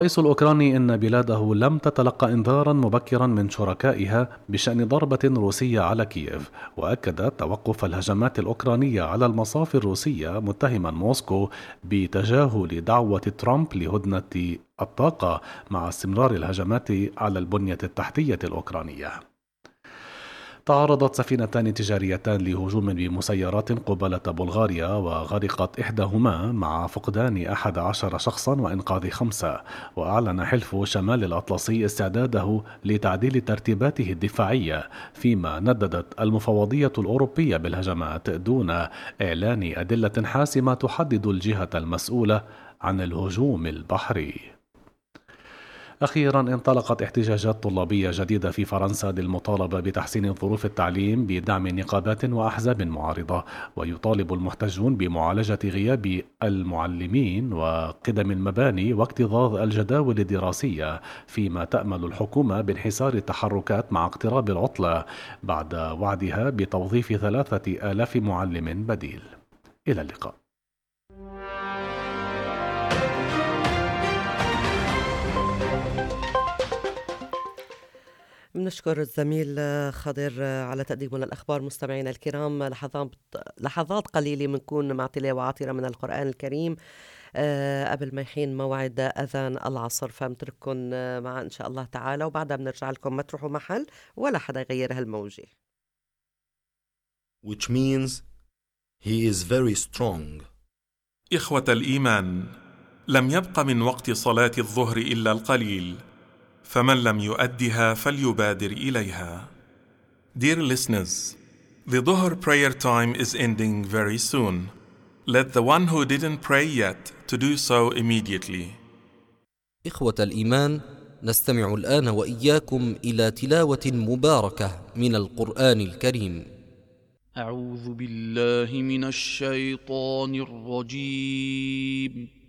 الرئيس الأوكراني إن بلاده لم تتلقى إنذارا مبكرا من شركائها بشأن ضربة روسية على كييف، وأكد توقف الهجمات الأوكرانية على المصافي الروسية، متهما موسكو بتجاهل دعوة ترامب لهدنة الطاقة مع استمرار الهجمات على البنية التحتية الأوكرانية. تعرضت سفينتان تجاريتان لهجوم بمسيرات قبالة بلغاريا، وغرقت إحداهما مع فقدان 11 شخصا وإنقاذ 5. وأعلن حلف شمال الأطلسي استعداده لتعديل ترتيباته الدفاعية، فيما نددت المفوضية الأوروبية بالهجمات دون إعلان أدلة حاسمة تحدد الجهة المسؤولة عن الهجوم البحري. أخيرا انطلقت احتجاجات طلابية جديدة في فرنسا للمطالبة بتحسين ظروف التعليم بدعم نقابات وأحزاب معارضة، ويطالب المحتجون بمعالجة غياب المعلمين وقدم المباني واكتظاظ الجداول الدراسية، فيما تأمل الحكومة بانحسار التحركات مع اقتراب العطلة بعد وعدها بتوظيف 3000 معلم بديل. إلى اللقاء. بنشكر الزميل خضر على تقديمه للأخبار. مستمعينا الكرام، لحظات قليلة بنكون مع تلاوة عطرة من القرآن الكريم قبل ما يحين موعد أذان العصر، فمترككم مع إن شاء الله تعالى، وبعدها بنرجع لكم. ما تروحوا محل ولا حدا يغير هالموجة. Which means he is very strong. إخوة الإيمان، لم يبق من وقت صلاة الظهر إلا القليل، فمن لم يؤدها فليبادر إليها. Dear listeners, the Dhuhr prayer time is ending very soon. Let the one who didn't pray yet to do so immediately. إخوة الإيمان، نستمع الآن وإياكم إلى تلاوة مباركة من القرآن الكريم. أعوذ بالله من الشيطان الرجيم.